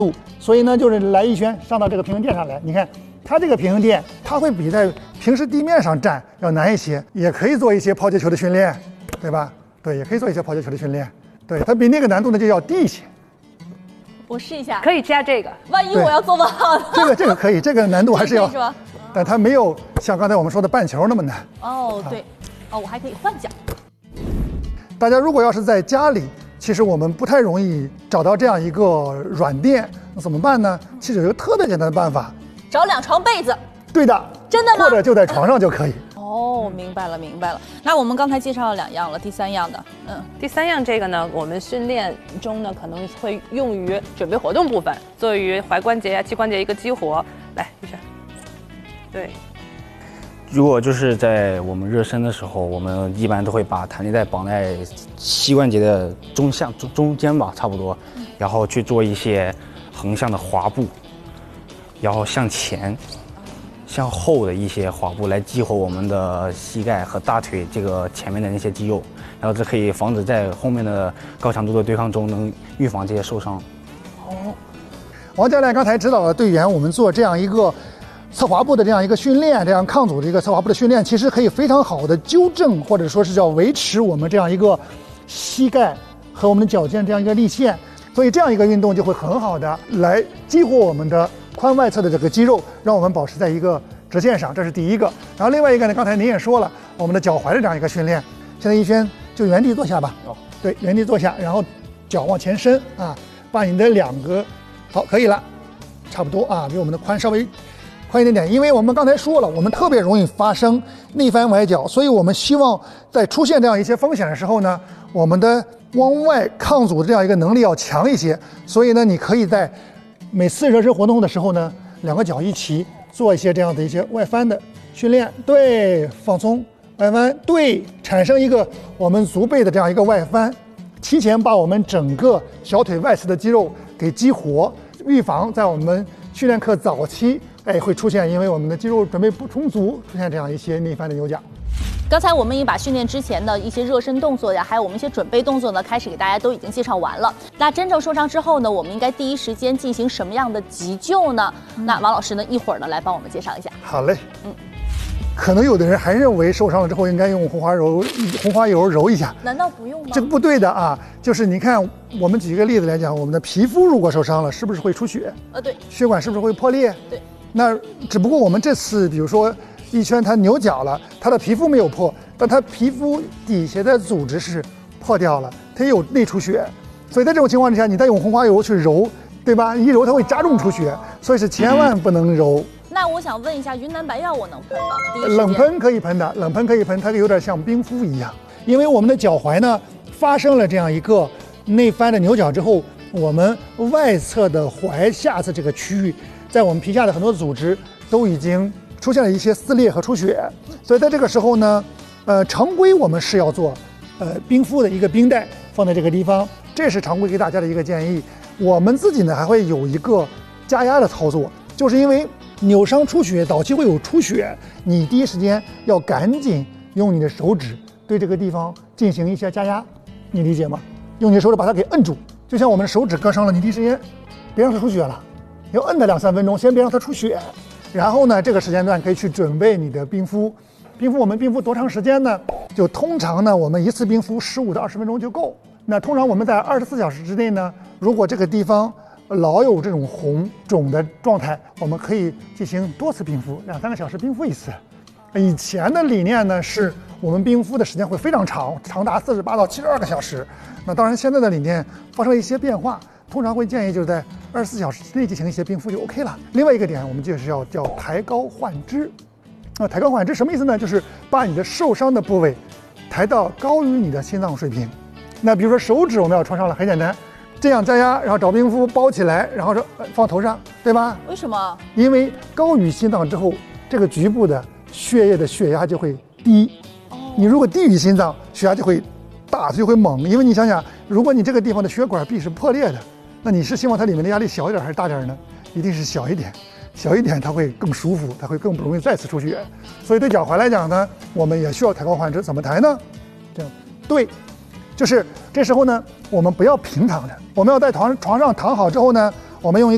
度，所以呢，就是来一圈上到这个平衡垫上来，你看它这个平衡垫，它会比在平时地面上站要难一些，也可以做一些抛接球的训练，对吧？对，也可以做一些抛接球的训练，对，它比那个难度呢就要低一些。 我试一下， 可以加这个， 万一我要做不好呢？ 这个可以，这个难度还是要， 是吧？ 但它没有像刚才我们说的半球那么难。 哦，对，哦，我还可以换脚。 大家如果要是在家里，其实我们不太容易找到这样一个软垫，那怎么办呢？其实有一个特别简单的办法， 找2床被子。 对的， 真的吗？ 或者就在床上就可以。 哦，明白了，明白了。那我们刚才介绍了2样了，第3样的， 第3样这个呢，我们训练中呢可能会用于准备活动部分，作为踝关节呀、膝关节一个激活。来，一下，对。 如果就是在我们热身的时候，我们一般都会把弹力带绑在膝关节的中间吧，差不多，然后去做一些横向的滑步，然后向前、向后的一些滑步来激活我们的膝盖和大腿这个前面的那些肌肉，然后这可以防止在后面的高强度的对抗中能预防这些受伤。 哦，王教练刚才指导了队员我们做这样一个侧滑步的这样一个训练，这样抗阻的一个侧滑步的训练，其实可以非常好的纠正或者说是叫维持我们这样一个膝盖和我们的脚尖这样一个立线，所以这样一个运动就会很好的来激活我们的髋外侧的这个肌肉，让我们保持在一个直线上，这是第一个。然后另外一个呢，刚才您也说了，我们的脚踝的这样一个训练，现在一轩就原地坐下吧，对，原地坐下，然后脚往前伸啊，把你的2个好可以了，差不多啊，比我们的髋稍微宽一点点，因为我们刚才说了，我们特别容易发生内翻崴脚，所以我们希望在出现这样一些风险的时候呢，我们的往外抗阻的这样一个能力要强一些。所以呢，你可以在每次热身活动的时候呢，2个脚一起做一些这样的一些外翻的训练，对，放松外翻，对，产生一个我们足背的这样一个外翻，提前把我们整个小腿外侧的肌肉给激活，预防在我们训练课早期会出现因为我们的肌肉准备不充足出现这样一些内翻的扭脚。 刚才我们已经把训练之前的一些热身动作呀，还有我们一些准备动作呢，开始给大家都已经介绍完了。那真正受伤之后呢，我们应该第一时间进行什么样的急救呢？那王老师呢，一会儿呢来帮我们介绍一下。 好嘞，可能有的人还认为受伤了之后应该用红花油揉一下， 难道不用吗？ 这个不对的啊，就是你看，我们举一个例子来讲，我们的皮肤如果受伤了，是不是会出血？ 对， 血管是不是会破裂？ 对。 那只不过我们这次，比如说一圈他扭脚了，他的皮肤没有破，但他皮肤底下的组织是破掉了，他有内出血，所以在这种情况之下，你再用红花油去揉，对吧？一揉它会加重出血，所以是千万不能揉。 那我想问一下，云南白药我能喷吗？ 冷喷可以喷的，冷喷可以喷，它有点像冰敷一样。因为我们的脚踝呢发生了这样一个内翻的扭脚之后，我们外侧的踝下侧这个区域，在我们皮下的很多组织都已经出现了一些撕裂和出血，所以在这个时候呢，常规我们是要做冰敷的一个冰袋放在这个地方，这是常规给大家的一个建议。我们自己呢还会有一个加压的操作，就是因为扭伤出血，早期会有出血，你第一时间要赶紧用你的手指对这个地方进行一些加压，你理解吗？用你的手指把它给摁住，就像我们手指割伤了，你第一时间别让它出血了，要摁它2-3分钟，先别让它出血。然后呢，这个时间段可以去准备你的冰敷。我们冰敷多长时间呢？就通常呢，我们一次冰敷15到20分钟就够。那通常我们在24小时之内呢，如果这个地方老有这种红肿的状态，我们可以进行多次冰敷，2-3个小时冰敷一次。以前的理念呢，是我们冰敷的时间会非常长，长达48到72个小时。那当然，现在的理念发生了一些变化，通常会建议就是在24小时之内进行一些冰敷就 OK 了。另外一个点，我们就是要叫抬高换肢。抬高换肢什么意思呢？就是把你的受伤的部位抬到高于你的心脏水平。那比如说手指我们要穿上了，很简单，这样加压，然后找冰敷包起来，然后放头上，对吧？ 为什么？ 因为高于心脏之后，这个局部的血液的血压就会低。你如果低于心脏，血压就会大，就会猛。因为你想想，如果你这个地方的血管壁是破裂的，那你是希望它里面的压力小一点还是大点呢？一定是小一点。小一点它会更舒服，它会更不容易再次出血。所以对脚踝来讲呢，我们也需要抬高换肢。怎么抬呢？这样，对，就是这时候呢，我们不要平躺着，我们要在床上躺好之后呢，我们用一个